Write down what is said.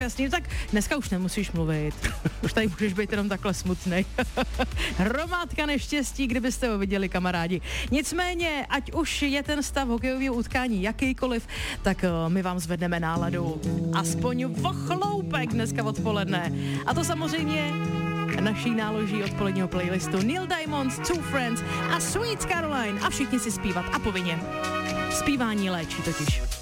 Jasně, tak dneska už nemusíš mluvit. Už tady můžeš být jenom takhle smutnej. Hromádka neštěstí, kdybyste ho viděli, kamarádi. Nicméně, ať už je ten stav hokejového utkání jakýkoliv, tak my vám zvedneme náladu. Aspoň o chloupek dneska odpoledne. A to samozřejmě naší náloží odpoledního playlistu Neil Diamond, Two Friends a Sweet Caroline. A všichni si zpívat a povinně. Zpívání léčí totiž.